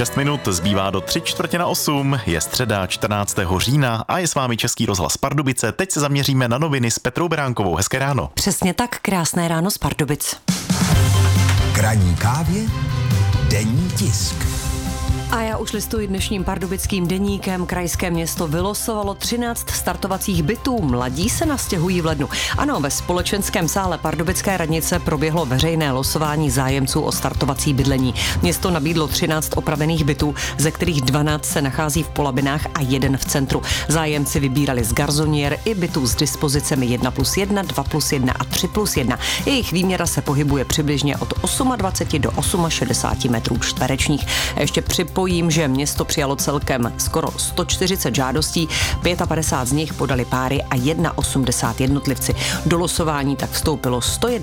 6 minut, zbývá do 7:45, je středa 14. října a je s vámi Český rozhlas Pardubice. Teď se zaměříme na noviny s Petrou Beránkovou. Hezké ráno. Přesně tak, krásné ráno z Pardubic. K ranní kávě denní tisk. A já už listuji dnešním pardubickým deníkem. Krajské město vylosovalo 13 startovacích bytů. Mladí se nastěhují v lednu. Ano, ve společenském sále pardubické radnice proběhlo veřejné losování zájemců o startovací bydlení. Město nabídlo 13 opravených bytů, ze kterých 12 se nachází v Polabinách a 1 v centru. Zájemci vybírali z garzonier i bytů s dispozicemi 1+1, 2+1 a 3+1. Jejich výměra se pohybuje přibližně od 28 do 68 metrů čtverečních. A ještě připojím, že město přijalo celkem skoro 140 žádostí, 55 z nich podali páry a 81 jednotlivci. Do losování tak vstoupilo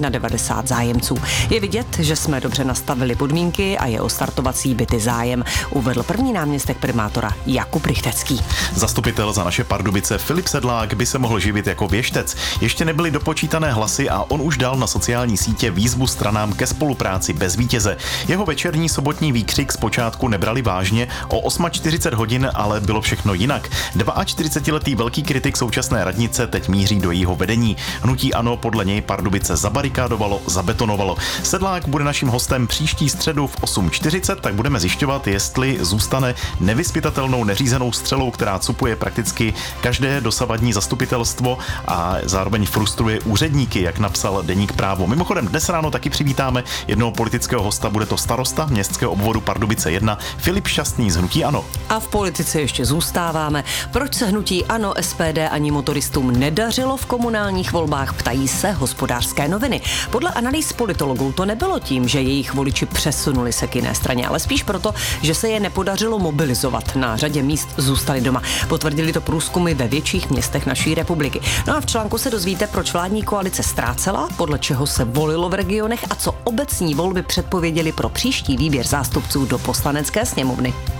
191 zájemců. Je vidět, že jsme dobře nastavili podmínky a je o startovací byty zájem, uvedl první náměstek primátora Jakub Rychtecký. Zastupitel za naše Pardubice Filip Sedlák by se mohl živit jako věštec. Ještě nebyly dopočítané hlasy a on už dal na sociální sítě výzvu stranám ke spolupráci bez vítěze. Jeho večerní sobotní výkřik zpočátku nebrali vážně, o 8:40 hodin ale bylo všechno jinak. 42letý velký kritik současné radnice teď míří do jejího vedení. Hnutí ANO podle něj Pardubice zabarikádovalo, zabetonovalo. Sedlák bude naším hostem příští středu v 8:40, tak budeme zjišťovat, jestli zůstane nevyzpytatelnou neřízenou střelou, která cupuje prakticky každé dosavadní zastupitelstvo a zároveň frustruje úředníky, jak napsal deník Právo. Mimochodem dnes ráno taky přivítáme jednoho politického hosta, bude to starosta městského obvodu Pardubice 1 Filip Šťastný z hnutí ANO. A v politice ještě zůstáváme. Proč se hnutí ANO, SPD ani motoristům nedařilo v komunálních volbách, ptají se Hospodářské noviny. Podle analýz politologů to nebylo tím, že jejich voliči přesunuli se k jiné straně, ale spíš proto, že se je nepodařilo mobilizovat. Na řadě míst zůstali doma. Potvrdili to průzkumy ve větších městech naší republiky. No a v článku se dozvíte, proč vládní koalice ztrácela, podle čeho se volilo v regionech a co obecní volby předpověděly pro příští výběr zástupců do Poslanecké sněmovny.